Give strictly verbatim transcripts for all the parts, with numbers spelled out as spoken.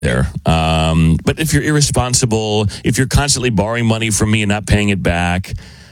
there. Um, but if you're irresponsible, if you're constantly borrowing money from me and not paying it back,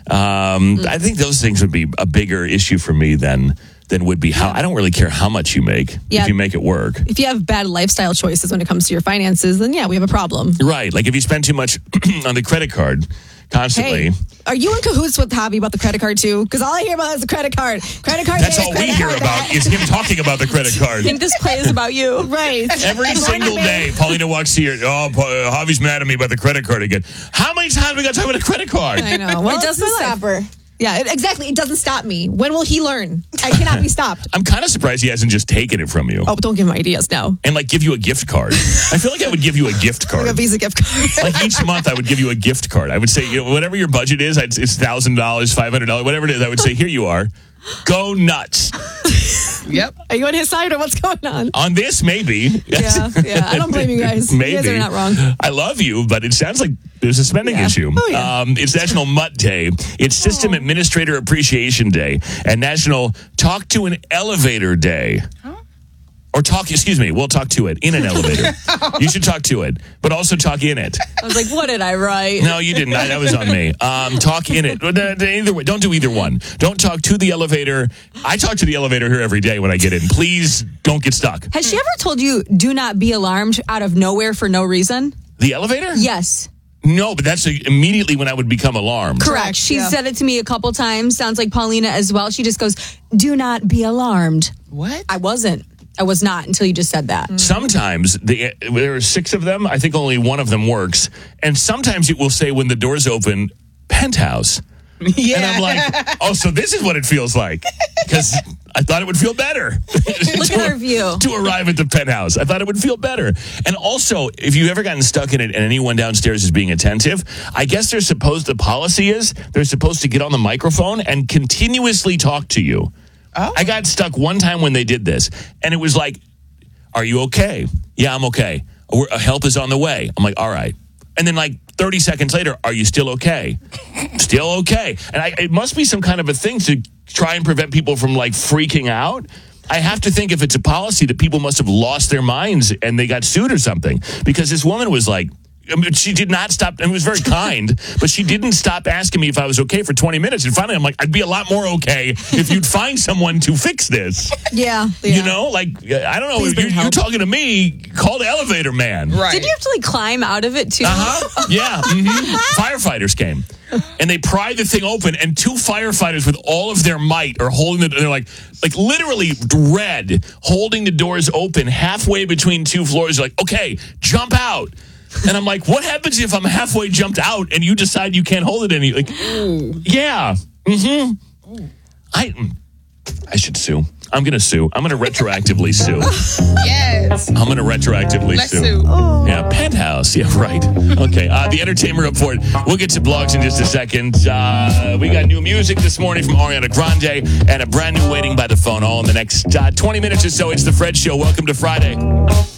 um, mm. I think those things would be a bigger issue for me than than would be how I don't really care how much you make yeah. if you make it work. If you have bad lifestyle choices when it comes to your finances, then yeah, we have a problem. Right. Like if you spend too much on the credit card constantly. Hey, are you in cahoots with Javi about the credit card too? Because all I hear about is the credit card. Credit card. That's this, all we hear about that. is him talking about the credit card. I think this play is about you. Right. Every single day, Paulina walks here. Oh, Javi's mad at me about the credit card again. How many times we got to talk about a credit card? I know. Well, it doesn't stop her. Yeah, it, exactly. It doesn't stop me. When will he learn? I cannot be stopped. I'm kind of surprised he hasn't just taken it from you. Oh, don't give him ideas now. And like give you a gift card. I feel like I would give you a gift card. Like a Visa gift card. Like each month I would give you a gift card. I would say, you know, whatever your budget is, it's one thousand dollars, five hundred dollars, whatever it is, I would say, here you are. Go nuts. Yep. Are you on his side or what's going on? On this, maybe. Yeah, yeah. I don't blame you guys. Maybe. You guys are not wrong. I love you, but it sounds like there's a spending yeah. issue. Oh, yeah. um, it's National Mutt Day. It's System oh. Administrator Appreciation Day and National Talk to an Elevator Day. Huh? Or talk, excuse me, we'll talk to it in an elevator. You should talk to it, but also talk in it. I was like, what did I write? No, you didn't. That was on me. Um, talk in it. Either way, don't do either one. Don't talk to the elevator. I talk to the elevator here every day when I get in. Please don't get stuck. Has she ever told you, do not be alarmed out of nowhere for no reason? The elevator? Yes. No, but that's immediately when I would become alarmed. Correct. She yeah. said it to me a couple times. Sounds like Paulina as well. She just goes, do not be alarmed. What? I wasn't. I was not until you just said that. Sometimes the, there are six of them. I think only one of them works. And sometimes it will say when the doors open, penthouse. Yeah. And I'm like, oh, so this is what it feels like. Because I thought it would feel better. Look to, at our view. To arrive at the penthouse. I thought it would feel better. And also, if you've ever gotten stuck in it and anyone downstairs is being attentive, I guess they're supposed, the policy is, they're supposed to get on the microphone and continuously talk to you. Oh. I got stuck one time when they did this, and it was like, are you okay? Yeah, I'm okay. Help is on the way. I'm like, all right. And then like thirty seconds later, are you still okay? Still okay. And I, it must be some kind of a thing to try and prevent people from like freaking out. I have to think if it's a policy that people must have lost their minds and they got sued or something, because this woman was like, I mean, she did not stop. It was very kind, but she didn't stop asking me if I was okay for twenty minutes. And finally, I'm like, I'd be a lot more okay if you'd find someone to fix this. Yeah. yeah. You know, like, I don't know. You're, you're talking to me. Call the elevator man. Right. Did you have to, like, climb out of it, too? Uh-huh. Yeah. Mm-hmm. Firefighters came. And they pry the thing open, and two firefighters with all of their might are holding it. They're like, like literally red, holding the doors open halfway between two floors. They're like, okay, jump out. And I'm like, what happens if I'm halfway jumped out and you decide you can't hold it any? Like, Ooh. yeah, mm-hmm. I, I should sue. I'm going to sue. I'm going to retroactively sue. Yes. I'm going to retroactively Let's sue. sue. Oh. Yeah, penthouse. Yeah, right. Okay. Uh, the Entertainment Report. We'll get to blogs in just a second. Uh, we got new music this morning from Ariana Grande and a brand new Waiting by the Phone all in the next uh, twenty minutes or so. It's The Fred Show. Welcome to Friday.